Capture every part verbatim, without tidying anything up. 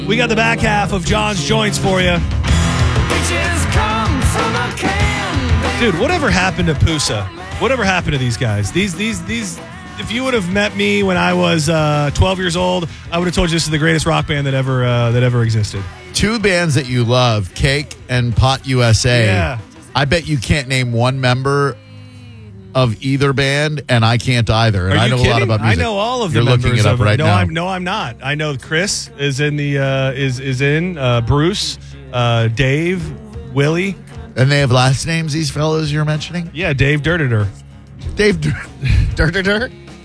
We got the back half of John's Joints for you. Dude, whatever happened to Pusa? Whatever happened to these guys? These, these, these. If you would have met me when I was uh, twelve years old, I would have told you this is the greatest rock band that ever uh, that ever existed. Two bands that you love, Cake and Pot U S A. Yeah. I bet you can't name one member of either band, and I can't either. And Are I you know kidding? a lot about music. I know all of the You're members looking it up of right no, now. I'm, no, I'm not. I know Chris is in the uh, is is in uh, Bruce, uh, Dave, Willie. And they have last names, these fellows you're mentioning? Yeah, Dave Dirter. Dave Dirter.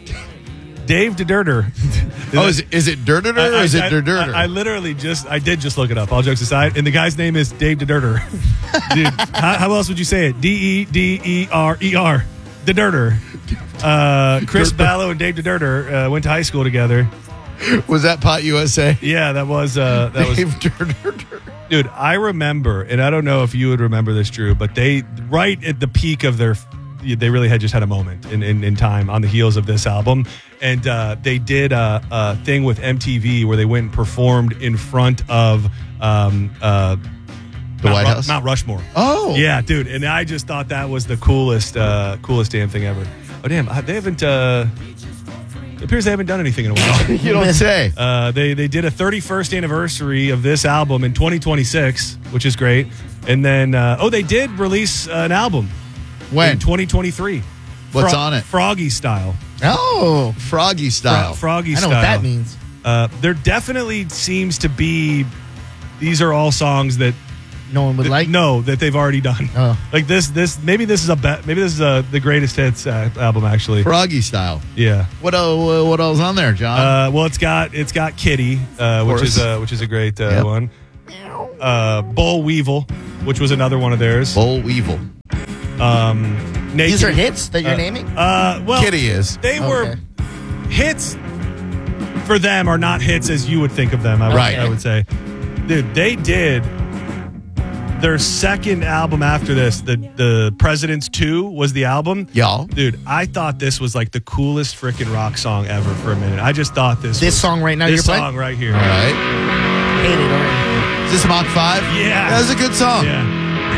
Dave Dirter. Oh, is it, is it Dirter or is it Dirter? I, I literally just, I did just look it up, all jokes aside, and the guy's name is Dave Dirter. Dude, how, how else would you say it? D E D E R E R. Dirter. Uh, Chris Ballo and Dave Dirter uh, went to high school together. Was that Pot U S A? Yeah, that was, uh, that was. Dave Dirter. Dude, I remember, and I don't know if you would remember this, Drew, but they, right at the peak of their, they really had just had a moment in, in, in time on the heels of this album. And uh, they did a, a thing with M T V where they went and performed in front of um, uh, The Mount White Ru- House? Mount Rushmore. Oh. Yeah, dude. And I just thought that was the coolest, uh, coolest damn thing ever. Oh, damn. They haven't, uh, it appears they haven't done anything in a while. You don't say. Uh, they they did a thirty-first anniversary of this album in twenty twenty-six, which is great. And then, uh, oh, they did release an album When? in twenty twenty-three. What's Fro- on it? Froggy Style. Oh. Froggy style. Fro- Froggy I know Style. what that means. Uh, there definitely seems to be, these are all songs that, No one would that like. no, that they've already done. Oh. Like this, this, maybe this is a bet. Maybe this is a, the greatest hits uh, album, actually. Froggy style. Yeah. What uh, what else on there, John? Uh, well, it's got it's got Kitty, uh, which course. is uh, which is a great uh, Yep. one. Uh, Bull Weevil, which was another one of theirs. Bull Weevil. Um, Naked, These are hits that you're uh, naming? Uh, well, Kitty is. They Okay. were hits for them are not hits as you would think of them. I would, Right. I would say, dude, they did their second album after this. The the President's Two was the album. Y'all. Dude, I thought this was like the coolest freaking rock song ever for a minute. I just thought this This was, song right now this you're playing? song right here. All right. Hate it already. Is this Mach five? Yeah. That was a good song. Yeah.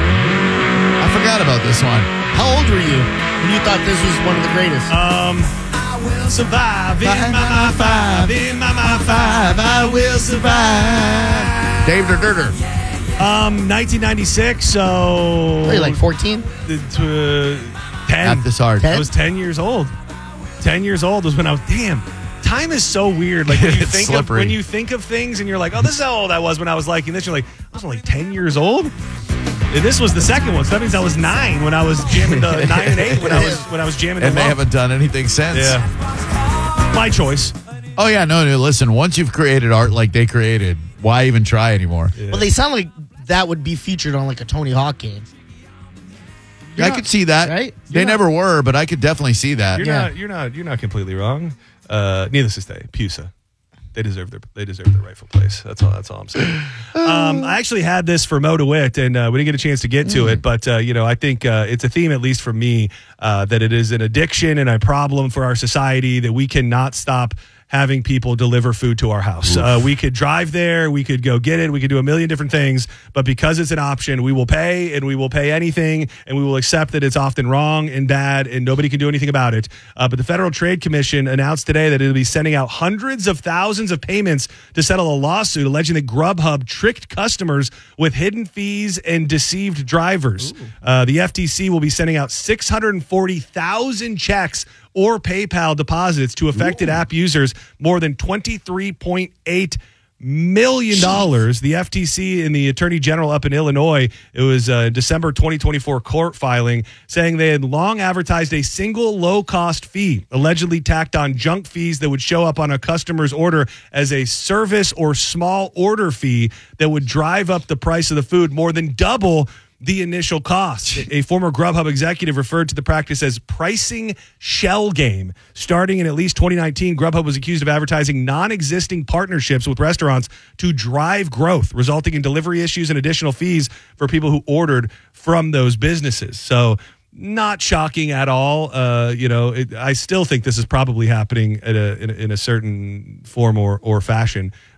I forgot about this one. How old were you when you thought this was one of the greatest? Um, I will survive in my my five, in my my five. I will survive. Dave Dirter. Um, nineteen ninety-six. So What are you, like fourteen? It's, uh, ten. At this hard. I was ten years old. Ten years old was when I was. Damn, time is so weird. Like when you It's think of slippery. when you think of things, and you're like, oh, this is how old I was when I was liking this. You're like, I was only ten years old. And this was the second one, so that means I was nine when I was jamming the nine and eight when I was when I was jamming. And the they lump. haven't done anything since. Yeah, my choice. Oh, yeah. No, no. Listen, once you've created art like they created, why even try anymore? Yeah. Well, they sound like that would be featured on like a Tony Hawk game. Yeah, I not- could see that. right? They You're not- never were, but I could definitely see that. You're Yeah. not. You're not. You're not completely wrong. Uh, needless to say, Pusa. They deserve their they deserve their rightful place. That's all. That's all I'm saying. Um, I actually had this for Mo DeWitt, and uh, we didn't get a chance to get to it. But uh, you know, I think uh, it's a theme, at least for me, uh, that it is an addiction and a problem for our society that we cannot stop having people deliver food to our house. Uh, we could drive there, we could go get it, we could do a million different things, but because it's an option, we will pay, and we will pay anything, and we will accept that it's often wrong and bad, and nobody can do anything about it. Uh, but the Federal Trade Commission announced today that it will be sending out hundreds of thousands of payments to settle a lawsuit alleging that Grubhub tricked customers with hidden fees and deceived drivers. Uh, the F T C will be sending out six hundred forty thousand checks or PayPal deposits to affected app users, more than twenty-three point eight million dollars. The F T C and the Attorney General up in Illinois, it was a December twenty twenty-four court filing, saying they had long advertised a single low-cost fee, allegedly tacked on junk fees that would show up on a customer's order as a service or small order fee that would drive up the price of the food more than double the initial cost. A former Grubhub executive referred to the practice as pricing shell game. Starting in at least twenty nineteen, Grubhub was accused of advertising non-existing partnerships with restaurants to drive growth, resulting in delivery issues and additional fees for people who ordered from those businesses. So not shocking at all. Uh, you know, it, I still think this is probably happening at a, in, a, in a certain form or, or fashion.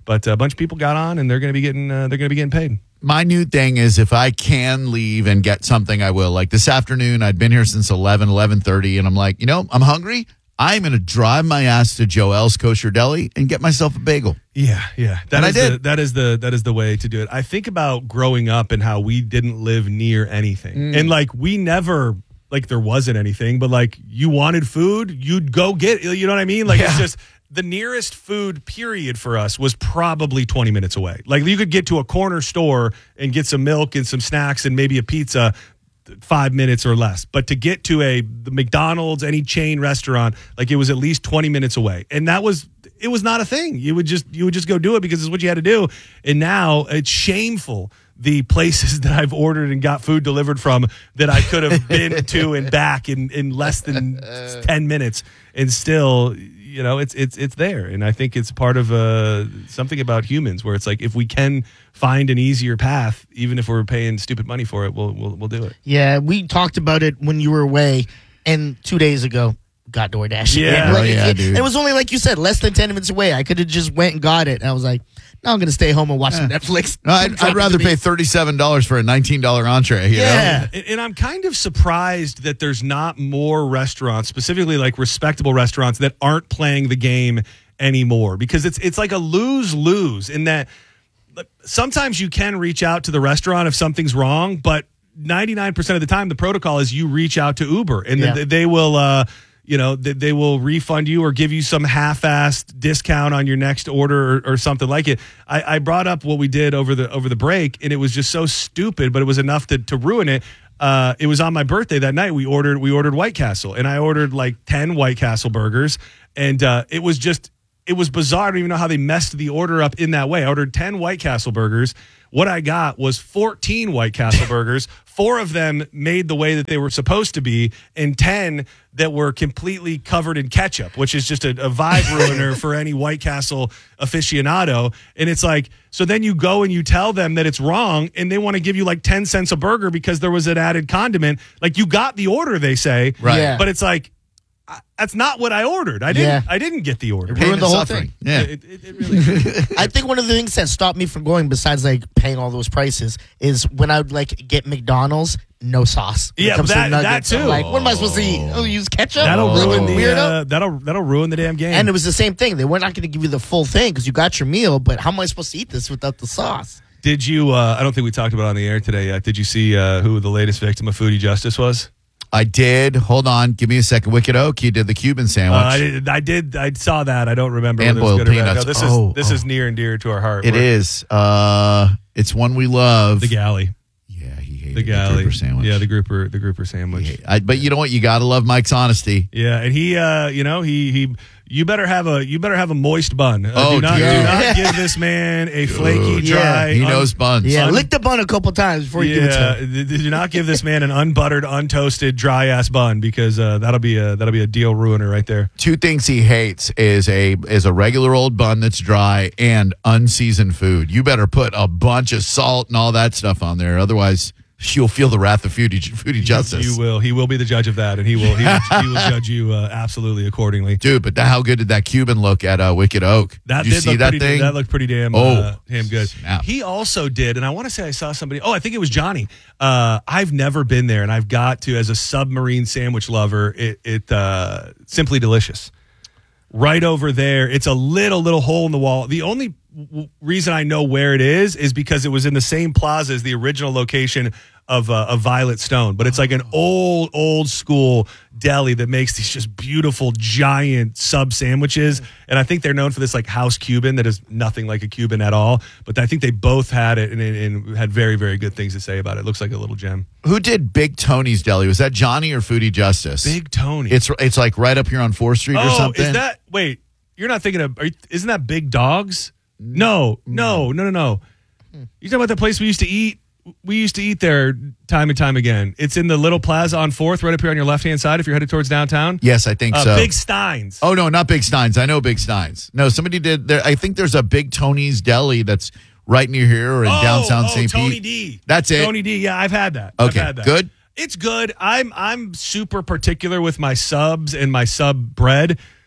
But a bunch of people got on, and they're going to be getting uh, they're going to be getting paid. My new thing is if I can leave and get something, I will. Like this afternoon, I'd been here since eleven, eleven thirty, and I'm like, you know, I'm hungry. I'm going to drive my ass to Joel's Kosher Deli and get myself a bagel. Yeah, yeah. That And is I did. The, that is the that is the way to do it. I think about growing up and how we didn't live near anything. Mm. And like we never like there wasn't anything, but like you wanted food, you'd go get you know what I mean? Like it's Yeah. just the nearest food period for us was probably twenty minutes away. Like you could get to a corner store and get some milk and some snacks and maybe a pizza five minutes or less. But to get to a the McDonald's, any chain restaurant, like it was at least twenty minutes away. And that was it was not a thing. You would just you would just go do it because it's what you had to do. And now it's shameful the places that I've ordered and got food delivered from that I could have been to and back in, in less than ten minutes. And still, you know, it's it's it's there. And I think it's part of uh, something about humans where it's like if we can find an easier path, even if we're paying stupid money for it, we'll we'll, we'll do it. Yeah, we talked about it when you were away, and two days ago, got DoorDash. Yeah. again. Oh, Like, yeah, it, dude. it was only, like you said, less than ten minutes away. I could have just went and got it. And I was like, no, I'm going to stay home and watch some Netflix. No, I'd, Drop I'd it rather to me. pay thirty-seven dollars for a nineteen dollars entree. You Yeah. know? And, and I'm kind of surprised that there's not more restaurants, specifically like respectable restaurants, that aren't playing the game anymore because it's it's like a lose-lose in that sometimes you can reach out to the restaurant if something's wrong, but ninety-nine percent of the time the protocol is you reach out to Uber and Yeah. they, they will uh, you know, they, they will refund you or give you some half-assed discount on your next order or, or something like it. I, I brought up what we did over the over the break, and it was just so stupid, but it was enough to, to ruin it. Uh, it was on my birthday that night. We ordered we ordered White Castle, and I ordered like ten White Castle burgers, and uh, it was just it was bizarre. I don't even know how they messed the order up in that way. I ordered ten White Castle burgers. What I got was fourteen White Castle burgers. Four of them made the way that they were supposed to be, and ten that were completely covered in ketchup, which is just a, a vibe ruiner for any White Castle aficionado. And it's like, so then you go and you tell them that it's wrong, and they want to give you like ten cents a burger because there was an added condiment. Like you got the order, they say, Right. Yeah. but it's like, I- that's not what I ordered. I didn't. Yeah. I didn't get the order. Ruined Pain and the whole suffering. thing. Yeah. It, it, it really. I think one of the things that stopped me from going, besides like paying all those prices, is when I would like get McDonald's, no sauce. When it Yeah, comes to that- nuggets. that I'm too. like, what am I supposed to eat? Oh, use ketchup? That'll Really ruin the weirdo. uh, that'll that'll ruin the damn game. And it was the same thing. They were not going to give you the full thing because you got your meal, but how am I supposed to eat this without the sauce? Did you? Uh, I don't think we talked about it on the air today yet. Did you see uh, who the latest victim of foodie justice was? I did. Hold on. Give me a second. Wicked Oak, he did the Cuban sandwich. Uh, I did. I did. I saw that. I don't remember. And whether it was boiled good or bad. peanuts. No, this Oh, is this oh. is near and dear to our heart. It We're- is. Uh, it's one we love. the galley. Yeah, he hated The the, galley grouper sandwich. Yeah, the grouper. The grouper sandwich. Yeah, I, but you know what? You got to love Mike's honesty. Yeah, and he, uh, you know, he he. You better have a you better have a moist bun. Uh, Oh, do not dude. do not give this man a flaky, Yeah. dry. He un- knows buns. Yeah, Un- lick the bun a couple times before you give it to Yeah, him. th- th- do not give this man an unbuttered, untoasted, dry ass bun because uh, that'll be a that'll be a deal ruiner right there. Two things he hates is a is a regular old bun that's dry and unseasoned food. You better put a bunch of salt and all that stuff on there, otherwise you'll feel the wrath of foodie, foodie justice. You will. He will be the judge of that, and he will. He will, he will judge you uh, absolutely accordingly. Dude, but how good did that Cuban look at uh, Wicked Oak? That did you did see look that pretty, thing? That looked pretty damn, Oh, uh, damn good. snap. He also did, and I want to say I saw somebody. Oh, I think it was Johnny. Uh, I've never been there, and I've got to as a submarine sandwich lover. It, it uh, Simply Delicious. Right over there, it's a little little hole in the wall. The only w- reason I know where it is is because it was in the same plaza as the original location of uh, of Violet Stone, but it's like an old old school deli that makes these just beautiful giant sub sandwiches, and I think they're known for this like house Cuban that is nothing like a Cuban at all. But I think they both had it and, and had very very good things to say about it. It looks like a little gem. Who did Big Tony's Deli? Was that Johnny or Foodie Justice? Big Tony. It's it's like right up here on fourth Street or oh, something. is that wait? You're not thinking of? Are you, isn't that Big Dogs? No, no, no, no, no. You talking about the place we used to eat? We used to eat there time and time again. It's in the little plaza on fourth, right up here on your left hand side. If you're headed towards downtown, Yes, I think uh, so. Big Steins. Oh no, not Big Steins. I know Big Steins. No, somebody did there. I think there's a Big Tony's Deli that's right near here or in Oh, downtown oh, Saint Tony Pete. D. That's it. Tony D. Yeah, I've had that. Okay, I've had that. good? It's good. I'm I'm super particular with my subs and my sub bread.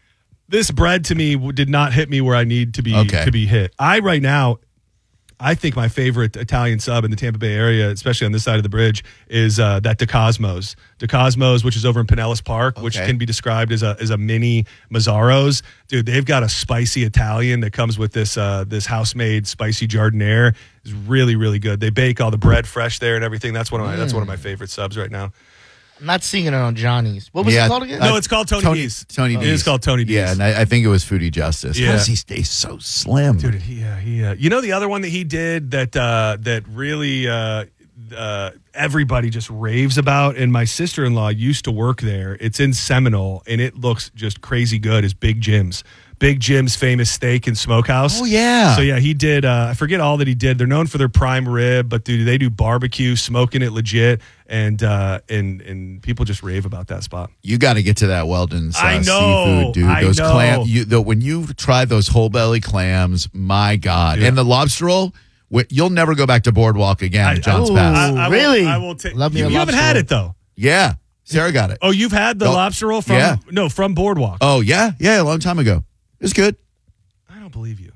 this bread to me w- did not hit me where I need to be Okay. to be hit. I right now, I think my favorite Italian sub in the Tampa Bay area, especially on this side of the bridge, is uh, that De Cosmos. De Cosmos, which is over in Pinellas Park, which Okay. can be described as a as a mini Mazzaro's. Dude, they've got a spicy Italian that comes with this uh, this house-made spicy giardiniera. It's really, really good. They bake all the bread fresh there and everything. That's one of my that's one of my favorite subs right now. I'm not seeing it on Johnny's. What was Yeah, it called again? uh, No, it's called Tony, Tony- D's. Tony It D's. is called Tony D's. Yeah, and I, I think it was Foodie Justice. Yeah. How does he stay so slim? Dude, he, uh, he, uh, you know, the other one that he did that uh, that really uh, uh, everybody just raves about, and my sister-in-law used to work there. It's in Seminole, and it looks just crazy good. Is Big Jim's. Big Jim's famous steak and smokehouse. Oh, yeah. So yeah, he did. Uh, I forget all that he did. They're known for their prime rib, but dude, they do barbecue, smoking it legit, and uh, and and people just rave about that spot. You got to get to that Weldon's uh, I know, seafood, dude. I Those know. clam, you, the, when you try those whole belly clams, my God, Yeah. and the lobster roll, wh- you'll never go back to Boardwalk again. I- at John's Ooh. Pass. I, I Really? Will, I will take. Love me You, a you haven't lobster had roll. it though. yeah, Sarah got it. Oh, you've had the Oh, lobster roll from yeah. no from Boardwalk. Oh yeah, yeah, a long time ago. It was good. I don't believe you.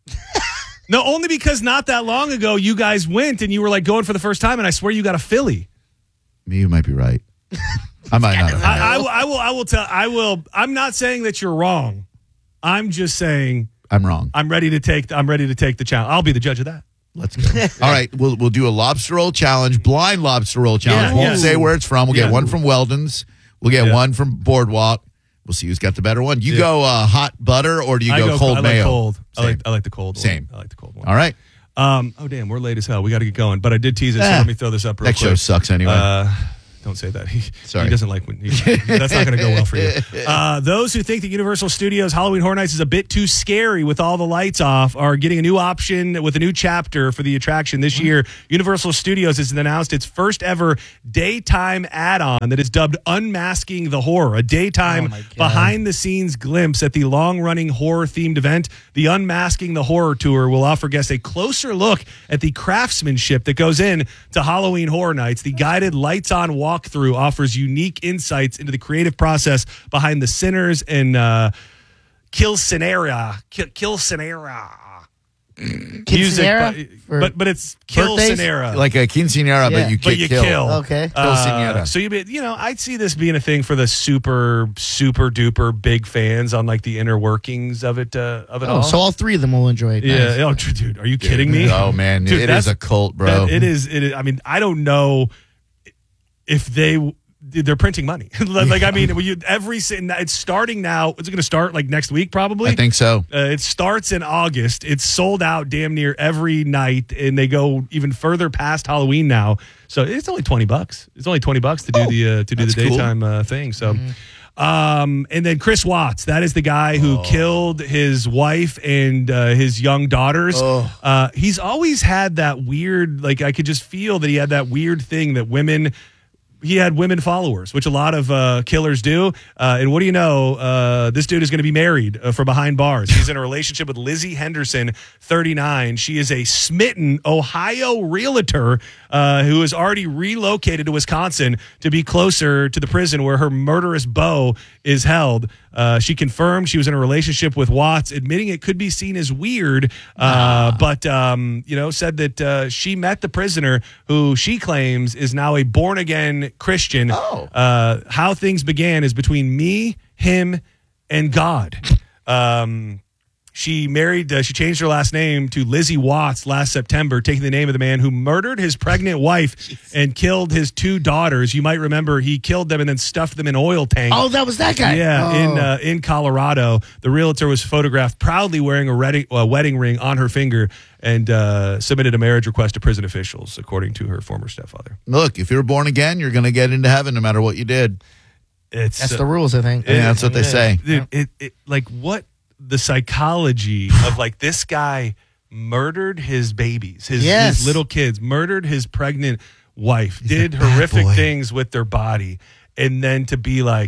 No, only because not that long ago you guys went and you were like going for the first time, and I swear you got a Philly. Me, you might be right. I might not. Have had it. I, I, will- I will. I will tell. I will. I'm not saying that you're wrong. I'm just saying I'm wrong. I'm ready to take. I'm ready to take the challenge. I'll be the judge of that. Let's go. All right, we'll we'll do a lobster roll challenge, blind lobster roll challenge. Yeah, Won't yeah. say where it's from. We'll Yeah. get one from Weldon's. We'll get Yeah. one from Boardwalk. We'll see who's got the better one. You Yeah. go uh, hot butter or do you I go, cold I mayo? like cold. I Same. like. I like the cold. Same. One. I like the cold one. All right. Um. Oh damn, we're late as hell. We got to get going. But I did tease it. So Ah, let me throw this up real That quick. show sucks anyway. Uh, don't say that. He, Sorry. he doesn't like when he, that's not going to go well for you. Uh, those who think that Universal Studios Halloween Horror Nights is a bit too scary with all the lights off are getting a new option with a new chapter for the attraction this year. Universal Studios has announced its first ever daytime add-on that is dubbed Unmasking the Horror, a daytime Oh my God. behind-the-scenes glimpse at the long-running horror-themed event. The Unmasking the Horror Tour will offer guests a closer look at the craftsmanship that goes in to Halloween Horror Nights. The guided lights-on walkthrough offers unique insights into the creative process behind the Sinners and uh, Kilcinera. Kill, Kilcinera. Music, Quinceañera but, for but but it's birthdays? Kilcinera. like a quinceañera, Yeah. but you, but kick you kill. kill. Okay. Uh, Quinceañera. so you be, you know, I'd see this being a thing for the super super duper big fans on like the inner workings of it uh, of it Oh, all. so all three of them will enjoy it. yeah, Nice. oh, dude, are you kidding me? Oh man, Dude, it that's- is a cult, bro. That- it is. It is. I mean, I don't know if they they're printing money. like, like, I mean, when you every it's starting now. It's going to start like next week, probably. I think so. Uh, it starts in August. It's sold out damn near every night, and they go even further past Halloween now. So it's only twenty bucks. It's only twenty bucks to do Oh, the uh, to do the that's cool. daytime uh, thing. So. Um, and then Chris Watts, that is the guy who Oh. killed his wife and uh, his young daughters. Oh. Uh, he's always had that weird, like I could just feel that he had that weird thing that women. He had women followers, which a lot of uh, killers do. Uh, and what do you know? Uh, this dude is going to be married uh, for behind bars. He's in a relationship with Lizzie Henderson, thirty-nine. She is a smitten Ohio realtor uh, who has already relocated to Wisconsin to be closer to the prison where her murderous beau is held. Uh, she confirmed she was in a relationship with Watts, admitting it could be seen as weird, uh, but um, you know, said that uh, she met the prisoner, who she claims is now a born again Christian. Oh. Uh, how things began is between me, him, and God. Um, she married, uh, she changed her last name to Lizzie Watts last September, taking the name of the man who murdered his pregnant wife and killed his two daughters. You might remember he killed them and then stuffed them in oil tanks. Oh, that was that guy. Yeah, Oh. in uh, in Colorado, the realtor was photographed proudly wearing a wedding, uh, wedding ring on her finger and uh, submitted a marriage request to prison officials, according to her former stepfather. Look, if you're born again, you're going to get into heaven no matter what you did. It's That's uh, the rules, I think. Yeah, that's what they Yeah. say. dude, it, it like what the psychology of like this guy murdered his babies, his, Yes. his little kids, murdered his pregnant wife, did a bad horrific boy. things with their body, and then to be like,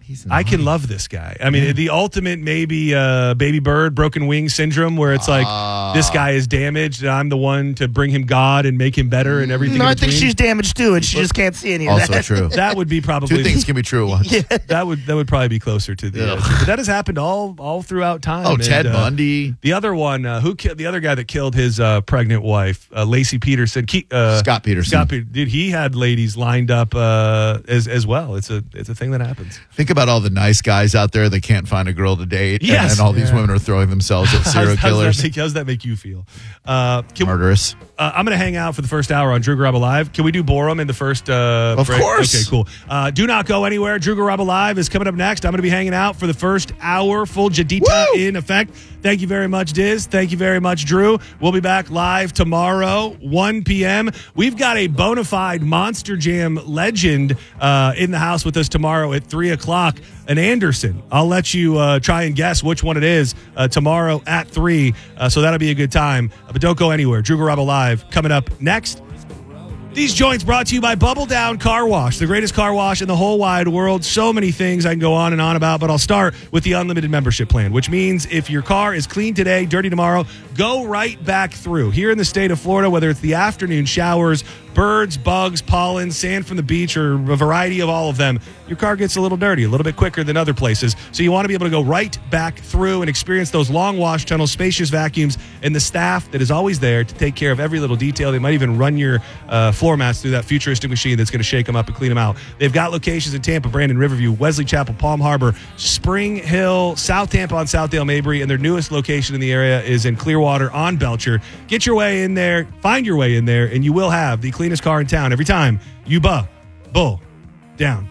He's I can nice. love this guy. I mean, yeah. the ultimate maybe uh, baby bird, broken wing syndrome, where it's like uh, this guy is damaged, and I'm the one to bring him God and make him better and everything. No, in I think between. she's damaged too, and she just can't see any of also that. true. That would be probably Two things can be true at once. Yeah. That would that would probably be closer to the. Yeah. Uh, but that has happened all all throughout time. Oh, And, Ted uh, Bundy. The other one, uh, who ki- the other guy that killed his uh, pregnant wife, uh, Lacey Peterson. Ke- uh, Scott Peterson. Scott Peterson. Dude, he had ladies lined up uh, as as well. It's a it's a thing that happens. Think about all the nice guys out there that can't find a girl to date, and- Yes. and, all these Yeah. women are throwing themselves at serial How's- how's killers. That make, how's that make you feel? Uh, can, Murderous. uh, I'm going to hang out for the first hour on Drew Garabo Live. Can we do Borum in the first uh, Of break? course. Okay, cool. Uh, do not go anywhere. Drew Garabo Live is coming up next. I'm going to be hanging out for the first hour. Full Jadita Woo! in effect. Thank you very much, Diz. Thank you very much, Drew. We'll be back live tomorrow, one p.m. We've got a bona fide Monster Jam legend uh, in the house with us tomorrow at three o'clock, an Anderson. I'll let you uh, try and guess which one it is uh, tomorrow at three. Uh, so that'll be a good time. Uh, but don't go anywhere. Drew Garabo Live coming up next. These joints brought to you by Bubble Down Car Wash, the greatest car wash in the whole wide world. So many things I can go on and on about, but I'll start with the unlimited membership plan, which means if your car is clean today, dirty tomorrow, go right back through. Here in the state of Florida, whether it's the afternoon showers, birds, bugs, pollen, sand from the beach, or a variety of all of them, your car gets a little dirty, a little bit quicker than other places. So you want to be able to go right back through and experience those long wash tunnels, spacious vacuums, and the staff that is always there to take care of every little detail. They might even run your uh, floor mats through that futuristic machine that's going to shake them up and clean them out. They've got locations in Tampa, Brandon, Riverview, Wesley Chapel, Palm Harbor, Spring Hill, South Tampa on Southdale, Mabry, and their newest location in the area is in Clearwater on Belcher. Get your way in there, find your way in there, and you will have the cleanest car in town every time you buh, bull, down.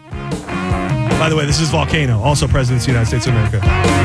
By the way, this is Volcano, also President of the United States of America.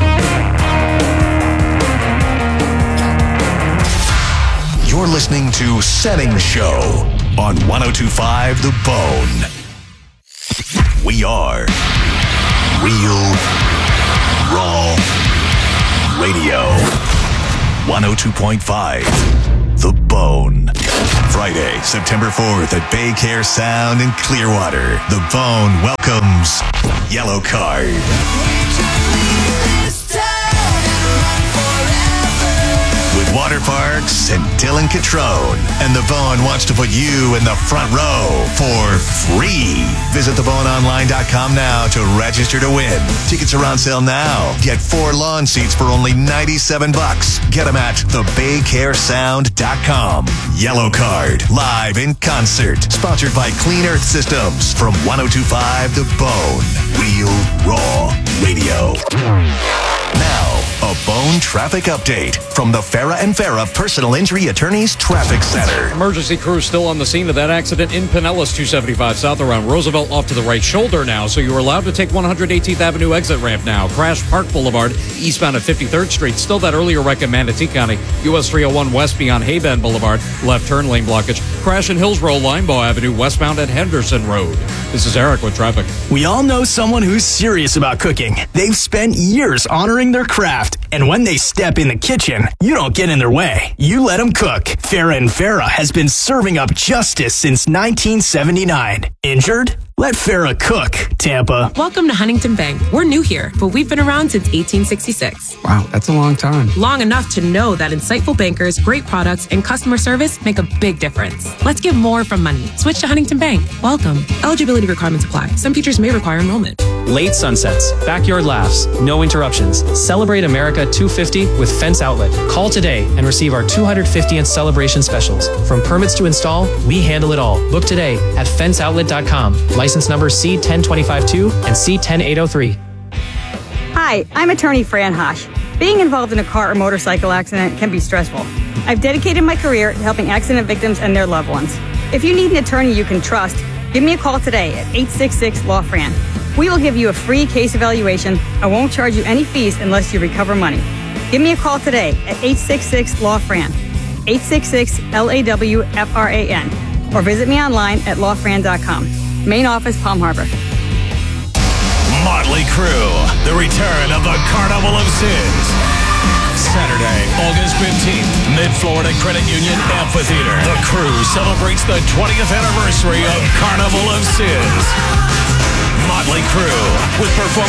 You're listening to Setting Show on one oh two point five The Bone. We are Real Raw Radio. one oh two point five The Bone. Friday, September fourth at Bay Care Sound in Clearwater. The Bone welcomes Yellow Card. With Water Parks and Dylan Catrone. And The Bone wants to put you in the front row for free. Visit the bone online dot com now to register to win. Tickets are on sale now. Get four lawn seats for only ninety-seven bucks. Get them at the bay care sound dot com. Yellow Card, live in concert. Sponsored by Clean Earth Systems from one oh two point five The Bone. Real Raw Radio. Now, a Bone traffic update from the Farah and Farah Personal Injury Attorneys Traffic Center. Emergency crews still on the scene of that accident in Pinellas, two seventy-five south around Roosevelt, off to the right shoulder now, so you are allowed to take one eighteenth Avenue exit ramp now. Crash Park Boulevard, eastbound at fifty-third Street. Still that earlier wreck in Manatee County. U S three oh one west beyond Haybend Boulevard, left turn lane blockage. Crash in Hillsborough, Limbaugh Avenue, westbound at Henderson Road. This is Eric with traffic. We all know someone who's serious about cooking. They've spent years honoring their craft, and when they step in the kitchen, you don't get in their way. You let them cook. Farah and Farah has been serving up justice since nineteen seventy-nine. Injured? Let Farah cook, Tampa. Welcome to Huntington Bank. We're new here, but we've been around since eighteen sixty-six. Wow, that's a long time. Long enough to know that insightful bankers, great products, and customer service make a big difference. Let's get more from money. Switch to Huntington Bank. Welcome. Eligibility requirements apply. Some features may require enrollment. Late sunsets, backyard laughs, no interruptions. Celebrate America two fifty with Fence Outlet. Call today and receive our two hundred fiftieth celebration specials. From permits to install, we handle it all. Book today at fence outlet dot com. License number C one zero two five two and C one zero eight zero three. Hi, I'm attorney Fran Hosh. Being involved in a car or motorcycle accident can be stressful. I've dedicated my career to helping accident victims and their loved ones. If you need an attorney you can trust, give me a call today at eight six six, L A W, F R A N. We will give you a free case evaluation and won't charge you any fees unless you recover money. Give me a call today at eight six six, L A W, F R A N, eight six six, L A W F R A N, or visit me online at law fran dot com. Main office, Palm Harbor. Motley Crue, the return of the Carnival of Sins. Saturday, August fifteenth, Mid-Florida Credit Union Amphitheater. The Crew celebrates the twentieth anniversary of Carnival of Sins. Motley Crue, with performance